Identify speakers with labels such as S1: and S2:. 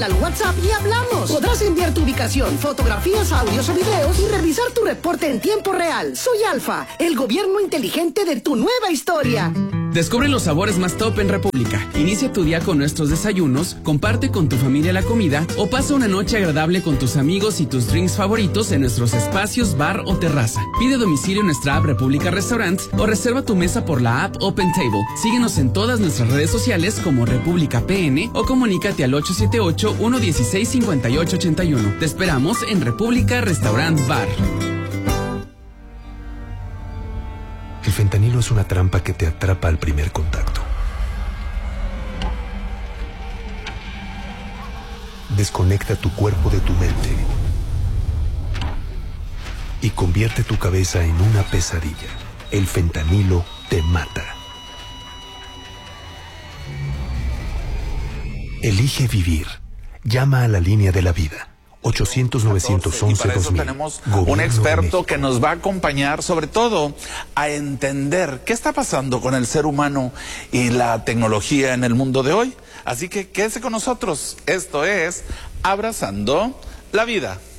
S1: al WhatsApp y hablamos. Podrás enviar tu ubicación, fotografías, audios o videos y revisar tu reporte en tiempo real. Soy Alfa, el gobierno inteligente de tu nueva historia.
S2: Descubre los sabores más top en República. Inicia tu día con nuestros desayunos, comparte con tu familia la comida o pasa una noche agradable con tus amigos y tus drinks favoritos en nuestros espacios, bar o terraza. Pide domicilio en nuestra app República Restaurants o reserva tu mesa por la app Open Table. Síguenos en todas nuestras redes sociales como República PN o comunícate al 878-116-5881. Te esperamos en República Restaurant Bar.
S3: El fentanilo es una trampa que te atrapa al primer contacto. Desconecta tu cuerpo de tu mente y convierte tu cabeza en una pesadilla. El fentanilo te mata. Elige vivir. Llama a la línea de la vida. 800-911-2000.
S4: Y para eso tenemos un experto que nos va a acompañar, sobre todo, a entender qué está pasando con el ser humano y la tecnología en el mundo de hoy. Así que quédese con nosotros. Esto es Abrazando la Vida.